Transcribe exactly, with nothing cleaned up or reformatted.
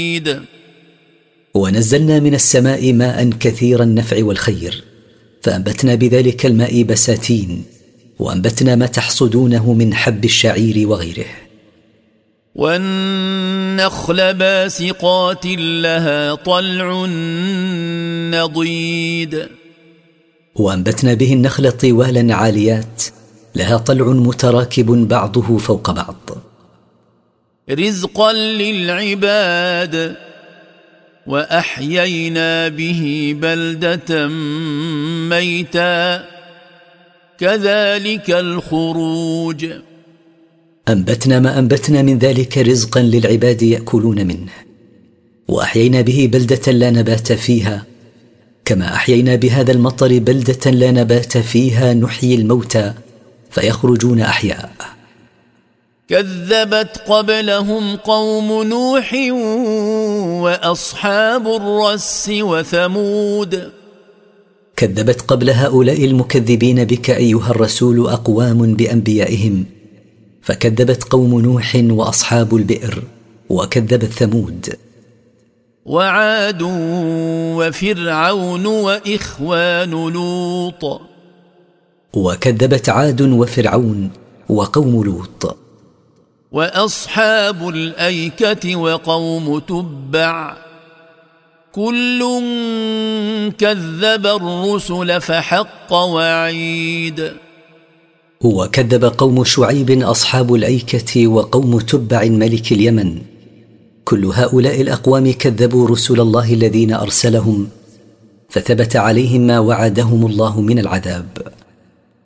ونزلنا من السماء ماء كثير النفع والخير، فأنبتنا بذلك الماء بساتين، وأنبتنا ما تحصدونه من حب الشعير وغيره. والنخل باسقات لها طلع نضيد، وأنبتنا به النخل طوالا عاليات لها طلع متراكب بعضه فوق بعض، رزقا للعباد، وأحيينا به بلدة ميتا كذلك الخروج. أنبتنا ما أنبتنا من ذلك رزقا للعباد يأكلون منه، وأحيينا به بلدة لا نبات فيها، كما أحيينا بهذا المطر بلدة لا نبات فيها نحيي الموتى فيخرجون أحياء. كذبت قبلهم قوم نوح وأصحاب الرس وثمود، كذبت قبل هؤلاء المكذبين بك أيها الرسول أقوام بأنبيائهم، فكذبت قوم نوح وأصحاب البئر، وكذبت ثمود، وعاد وفرعون وإخوان لوط، وكذبت عاد وفرعون وقوم لوط، وأصحاب الأيكة وقوم تبع، كل كذب الرسل فحق وعيد. وكذب قوم شعيب أصحاب الأيكة وقوم تبع ملك اليمن، كل هؤلاء الأقوام كذبوا رسل الله الذين أرسلهم، فثبت عليهم ما وعدهم الله من العذاب.